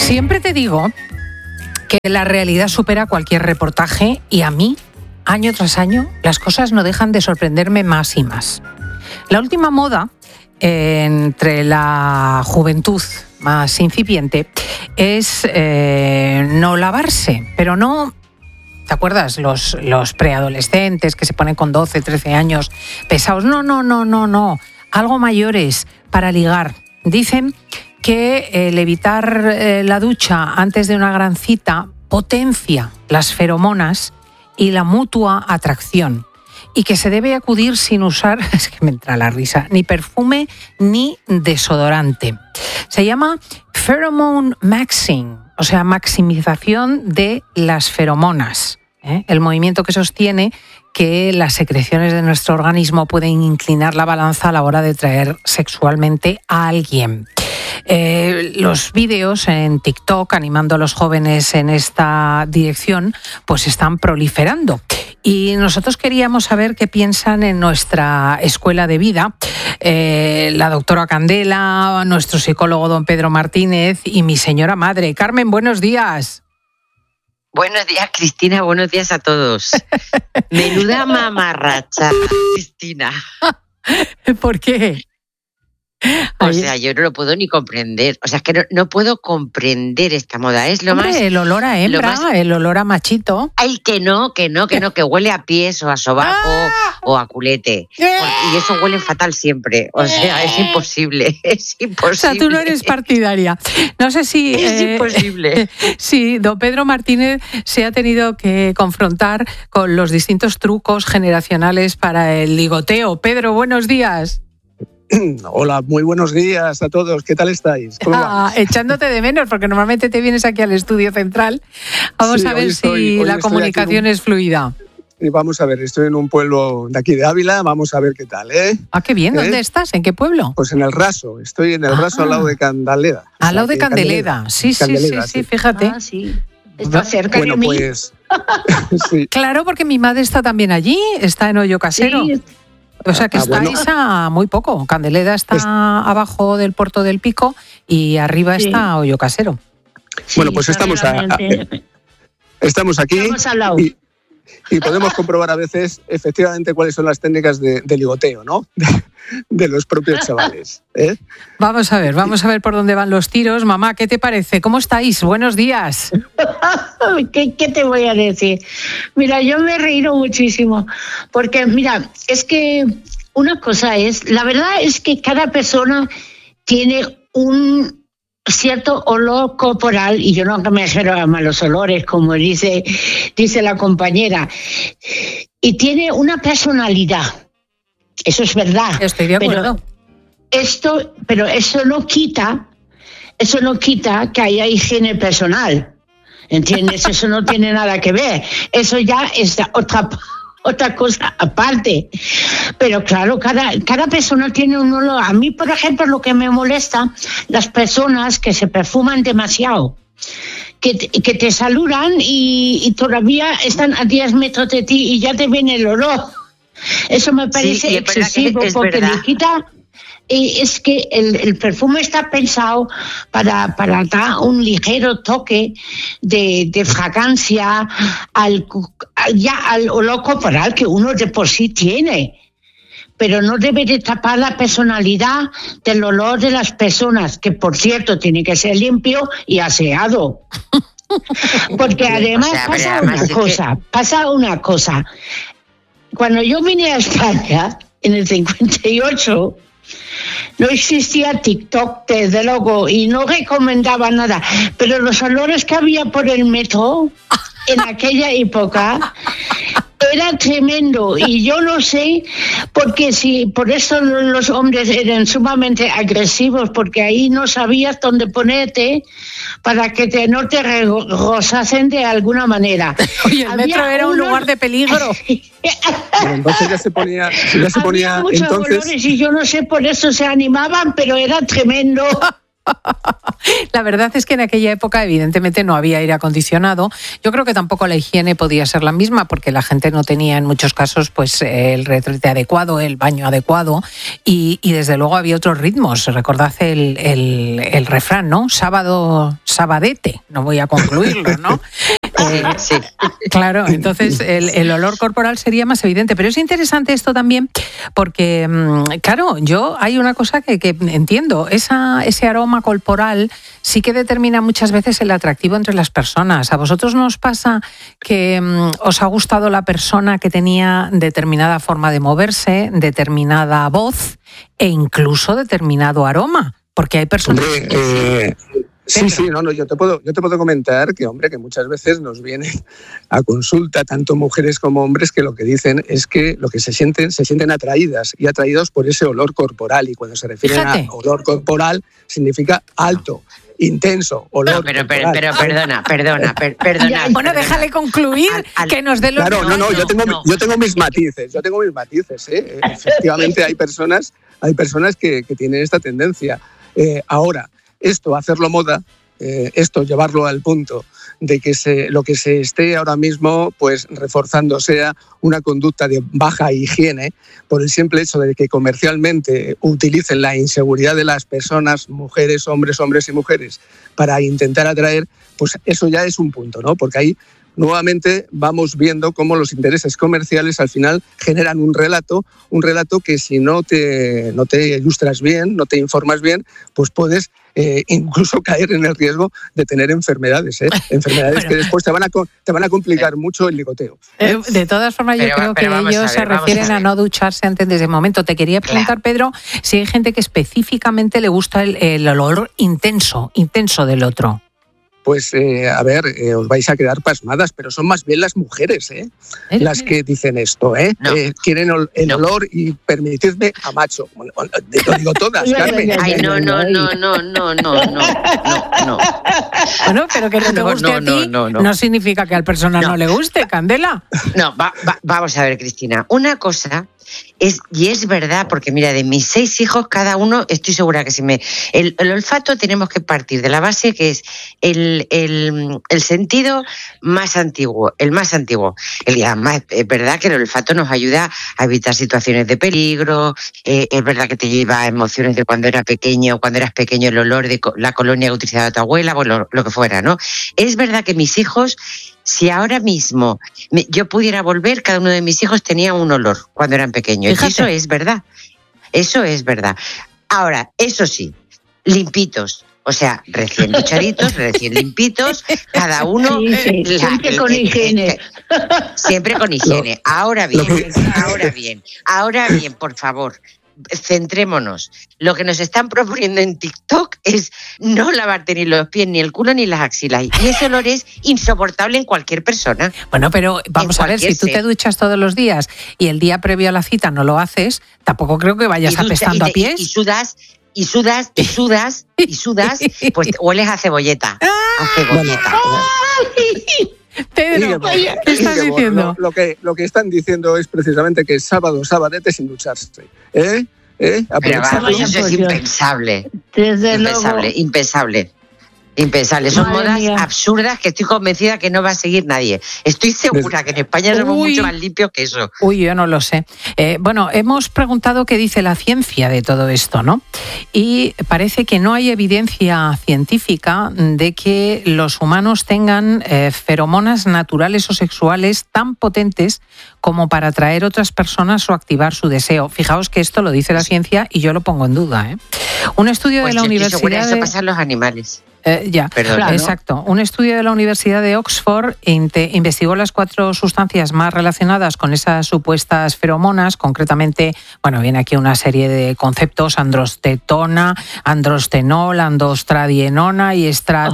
Siempre te digo que la realidad supera cualquier reportaje y a mí, año tras año, las cosas no dejan de sorprenderme más y más. La última moda entre la juventud más incipiente es no lavarse, pero no... ¿Te acuerdas? Los preadolescentes que se ponen con 12, 13 años pesados. No. Algo mayores para ligar. Dicen que el evitar la ducha antes de una gran cita potencia las feromonas y la mutua atracción. Y que se debe acudir sin usar, es que me entra la risa, ni perfume ni desodorante. Se llama pheromone maxing, o sea, maximización de las feromonas. El movimiento que sostiene que las secreciones de nuestro organismo pueden inclinar la balanza a la hora de atraer sexualmente a alguien. Los vídeos en TikTok animando a los jóvenes en esta dirección pues están proliferando. Y nosotros queríamos saber qué piensan en nuestra escuela de vida la doctora Candela, nuestro psicólogo don Pedro Martínez y mi señora madre. Carmen, buenos días. Buenos días, Cristina, buenos días a todos. Menuda mamarracha, Cristina. ¿Por qué? O sea, yo no lo puedo ni comprender. O sea, es que no puedo comprender esta moda. Es lo más... El olor a hembra, el olor a machito. Ay, que huele a pies o a sobaco o a culete. Y eso huele fatal siempre. O sea, es imposible. O sea, tú no eres partidaria. No sé si... Es imposible. Sí, don Pedro Martínez se ha tenido que confrontar con los distintos trucos generacionales para el ligoteo. Pedro, buenos días. Hola, muy buenos días a todos. ¿Qué tal estáis? ¿Cómo vais? Echándote de menos, porque normalmente te vienes aquí al estudio central. Vamos a ver si la comunicación es fluida. Y vamos a ver, estoy en un pueblo de aquí de Ávila, vamos a ver qué tal, ¿eh? Ah, qué bien. ¿Dónde estás? ¿En qué pueblo? Pues en El Raso, estoy en El Raso al lado de Candeleda. Al lado de Candeleda, sí, fíjate. Ah, sí. Está cerca de mí. Pues, sí. Claro, porque mi madre está también allí, está en Hoyo Casero. Sí. O sea que estáis a muy poco. Candeleda está abajo del Puerto del Pico y arriba está Hoyo Casero. Sí, bueno, pues estamos aquí y podemos comprobar a veces efectivamente cuáles son las técnicas de ligoteo, ¿no? De los propios chavales. Vamos a ver por dónde van los tiros. Mamá, ¿qué te parece? ¿Cómo estáis? Buenos días. ¿Qué te voy a decir? Mira, yo me he reído muchísimo, porque mira, es que una cosa es, la verdad es que cada persona tiene un cierto olor corporal, y yo no me refiero a malos olores, como dice la compañera, y tiene una personalidad. Eso es verdad. Estoy de acuerdo. Pero eso no quita que haya higiene personal. ¿Entiendes? Eso no tiene nada que ver. Eso ya es otra cosa aparte. Pero claro, cada persona tiene un olor. A mí, por ejemplo, lo que me molesta, las personas que se perfuman demasiado. Que te saludan y todavía están a 10 metros de ti y ya te viene el olor. Eso me parece excesivo, porque le quita... Es que el perfume está pensado para dar un ligero toque de fragancia al olor corporal que uno de por sí tiene. Pero no debe de tapar la personalidad del olor de las personas, que por cierto tiene que ser limpio y aseado. Porque además pasa una cosa. Cuando yo vine a España, en el 58, no existía TikTok, desde luego, y no recomendaba nada. Pero los olores que había por el metro en aquella época era tremendo. Y yo no sé, porque si por eso los hombres eran sumamente agresivos, porque ahí no sabías dónde ponerte para que no te rozasen de alguna manera. Oye, el metro era un lugar de peligro. Pero entonces ya se ponía había muchos entonces... olores y yo no sé, por eso se animaban, pero era tremendo. La verdad es que en aquella época evidentemente no había aire acondicionado. Yo creo que tampoco la higiene podía ser la misma porque la gente no tenía en muchos casos pues el retrete adecuado, el baño adecuado y desde luego había otros ritmos. Recordad el refrán, ¿no? Sabadete, no voy a concluirlo, ¿no? Sí. Claro, entonces el olor corporal sería más evidente. Pero es interesante esto también porque, claro, hay una cosa que entiendo. Ese aroma corporal sí que determina muchas veces el atractivo entre las personas. ¿A vosotros no os pasa que os ha gustado la persona que tenía determinada forma de moverse, determinada voz e incluso determinado aroma? Porque hay personas... Sí, yo te puedo comentar que muchas veces nos vienen a consulta tanto mujeres como hombres que lo que dicen es que lo que se sienten atraídas y atraídos por ese olor corporal, y cuando se refieren a olor corporal significa alto, intenso, olor corporal. Pero perdona. Bueno, déjale concluir, que nos dé los... Claro, yo tengo mis matices, ¿eh? Efectivamente hay personas que tienen esta tendencia. Ahora, esto, hacerlo moda, esto, llevarlo al punto de que lo que se esté ahora mismo pues reforzando sea una conducta de baja higiene, por el simple hecho de que comercialmente utilicen la inseguridad de las personas, mujeres, hombres y mujeres, para intentar atraer, pues eso ya es un punto, ¿no? Porque ahí nuevamente vamos viendo cómo los intereses comerciales al final generan un relato que si no te ilustras bien, no te informas bien, pues puedes incluso caer en el riesgo de tener enfermedades, enfermedades que después te van a complicar mucho el ligoteo. De todas formas, yo creo que ellos se refieren a no ducharse antes de ese momento. Te quería preguntar, Pedro, si hay gente que específicamente le gusta el olor intenso del otro. Pues, os vais a quedar pasmadas, pero son más bien las mujeres, las que dicen esto, No. Quieren el olor y permitidme a macho. Bueno, lo digo todas, Carmen. Ay, no. Bueno, pero que no te guste a ti no significa que al personal no le guste, Candela. No, vamos a ver, Cristina. Una cosa es verdad, porque mira, de mis 6 hijos, cada uno, estoy segura que el olfato tenemos que partir de la base que es el sentido más antiguo, el más antiguo. Es verdad que el olfato nos ayuda a evitar situaciones de peligro, es verdad que te lleva emociones de cuando eras pequeño, el olor de la colonia que utilizaba tu abuela, bueno, lo que fuera, ¿no? Es verdad que mis hijos, si ahora mismo yo pudiera volver, cada uno de mis hijos tenía un olor cuando eran pequeños. Fíjate. Y eso es verdad. Ahora, eso sí, limpitos. O sea, recién duchaditos, recién limpitos, cada uno... Sí. Siempre con higiene. Siempre con higiene. Ahora bien, por favor, centrémonos. Lo que nos están proponiendo en TikTok es no lavarte ni los pies, ni el culo, ni las axilas. Y ese olor es insoportable en cualquier persona. Bueno, pero vamos a ver, si tú te duchas todos los días y el día previo a la cita no lo haces, tampoco creo que vayas apestando a pies. Y sudas, pues hueles a cebolleta. Pedro, ¿qué estás diciendo? Lo que están diciendo es precisamente que sabadete sin ducharse. Pero vamos, eso es impensable. Impensable. Son modas absurdas que estoy convencida que no va a seguir nadie. Estoy segura que en España somos mucho más limpios que eso. Yo no lo sé. Bueno, hemos preguntado qué dice la ciencia de todo esto, ¿no? Y parece que no hay evidencia científica de que los humanos tengan feromonas naturales o sexuales tan potentes como para atraer otras personas o activar su deseo. Fijaos que esto lo dice la ciencia y yo lo pongo en duda. Un estudio de la Universidad eso pasa en los animales. Exacto. Un estudio de la Universidad de Oxford investigó las 4 sustancias más relacionadas con esas supuestas feromonas. Concretamente, viene aquí una serie de conceptos: androstetona, androstenol, andostradienona y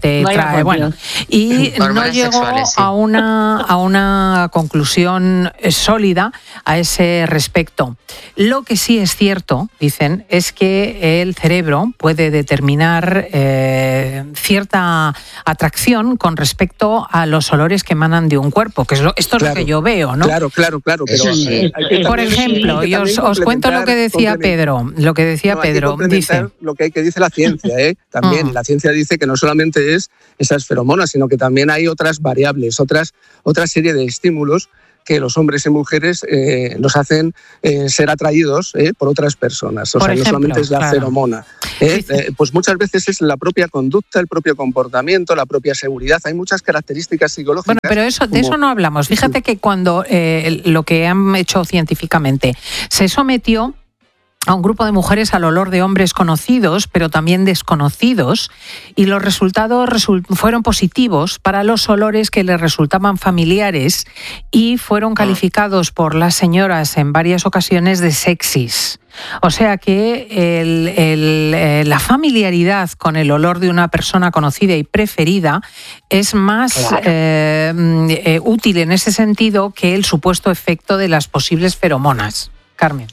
y no llegó a una conclusión sólida a ese respecto. Lo que sí es cierto, dicen, es que el cerebro puede determinar cierta atracción con respecto a los olores que emanan de un cuerpo, que esto es lo que yo veo, ¿no? Claro. Pero Sí. Por ejemplo, y os cuento lo que decía Pedro. Lo que decía Pedro dice lo que dice la ciencia, también. Y la ciencia dice que no solamente es esas feromonas, sino que también hay otras variables, otra serie de estímulos que los hombres y mujeres nos hacen ser atraídos por otras personas. O sea, no solamente es la feromona. Pues muchas veces es la propia conducta, el propio comportamiento, la propia seguridad. Hay muchas características psicológicas. Bueno, pero de eso no hablamos. Fíjate que cuando lo que han hecho científicamente se sometió a un grupo de mujeres al olor de hombres conocidos, pero también desconocidos, y los resultados fueron positivos para los olores que les resultaban familiares y fueron calificados por las señoras en varias ocasiones de sexys. O sea que la familiaridad con el olor de una persona conocida y preferida es más útil en ese sentido que el supuesto efecto de las posibles feromonas. Carmen.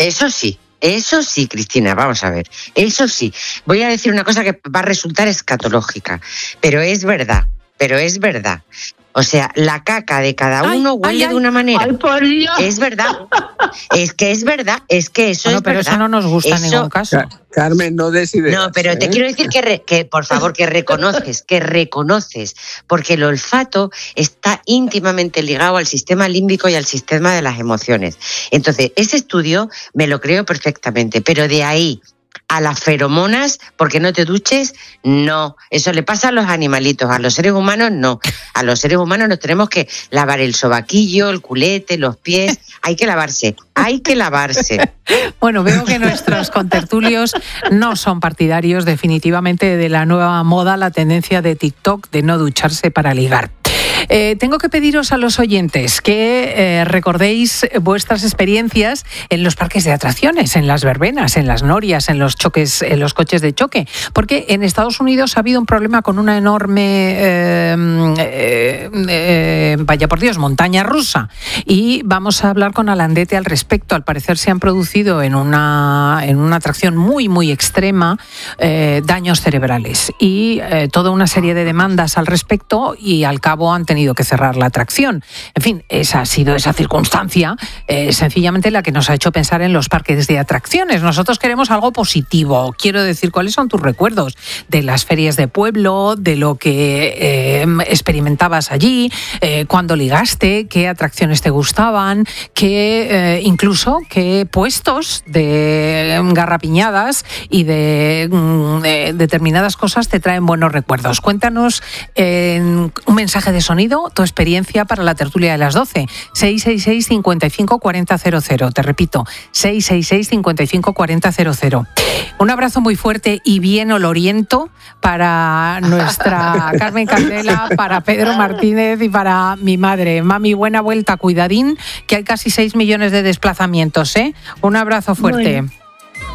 Eso sí, Cristina, vamos a ver. Eso sí. Voy a decir una cosa que va a resultar escatológica, pero es verdad. O sea, la caca de cada uno huele de una manera. ¡Ay, por Dios! Es verdad. Es que eso Pero es verdad. Eso no nos gusta en ningún caso. Carmen, no des ideas. No, pero te quiero decir que por favor, que reconoces, porque el olfato está íntimamente ligado al sistema límbico y al sistema de las emociones. Entonces, ese estudio me lo creo perfectamente, pero de ahí a las feromonas, porque no te duches, no. Eso le pasa a los animalitos, a los seres humanos no. A los seres humanos nos tenemos que lavar el sobaquillo, el culete, los pies. Hay que lavarse. Bueno, veo que nuestros contertulios no son partidarios definitivamente de la nueva moda, la tendencia de TikTok de no ducharse para ligar. Tengo que pediros a los oyentes que recordéis vuestras experiencias en los parques de atracciones, en las verbenas, en las norias, en los coches de choque, porque en Estados Unidos ha habido un problema con una enorme, vaya por Dios, montaña rusa, y vamos a hablar con Alandete al respecto. Al parecer se han producido en una atracción muy, muy extrema daños cerebrales y toda una serie de demandas al respecto, y al cabo han tenido que cerrar la atracción. En fin, esa ha sido esa circunstancia sencillamente la que nos ha hecho pensar en los parques de atracciones. Nosotros queremos algo positivo. Quiero decir, ¿cuáles son tus recuerdos de las ferias de pueblo, de lo que experimentabas allí, cuándo ligaste, qué atracciones te gustaban, incluso qué puestos de garrapiñadas y de determinadas cosas te traen buenos recuerdos? Cuéntanos en un mensaje de sonido tu experiencia para la tertulia de las 12. 666 55 40 00. Te repito, 666 55 40 00. Un abrazo muy fuerte y bien oloriento para nuestra Carmen Candela, para Pedro Martínez y para mi madre. Mami, buena vuelta, cuidadín, que hay casi 6 millones de desplazamientos, ¿eh? Un abrazo fuerte. Bueno.